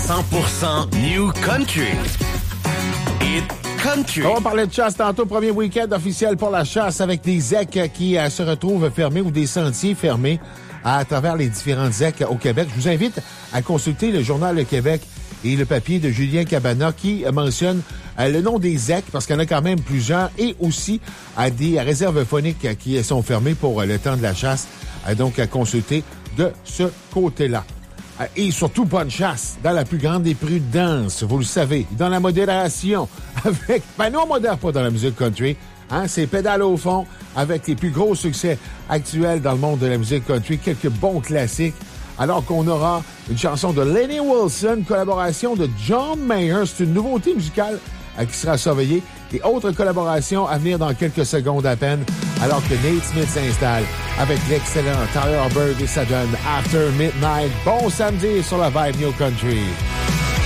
100% New Country. Hit Country. On va parler de chasse tantôt. Premier week-end officiel pour la chasse avec des zecs qui se retrouvent fermés ou des sentiers fermés à travers les différentes zecs au Québec. Je vous invite à consulter le Journal Le Québec et le papier de Julien Cabana qui mentionne le nom des zecs parce qu'il y en a quand même plusieurs et aussi des réserves phoniques qui sont fermées pour le temps de la chasse. Donc, à consulter de ce côté-là. Et surtout, bonne chasse dans la plus grande des prudences, vous le savez, dans la modération. Avec, nous, on modère pas dans la musique country. C'est pédale au fond avec les plus gros succès actuels dans le monde de la musique country. Quelques bons classiques. Alors qu'on aura une chanson de Lenny Wilson, collaboration de John Mayer. C'est une nouveauté musicale qui sera surveillée. Et autres collaborations à venir dans quelques secondes à peine, alors que Nate Smith s'installe avec l'excellent Tyler Bird et ça donne After Midnight. Bon samedi sur la Vibe New Country.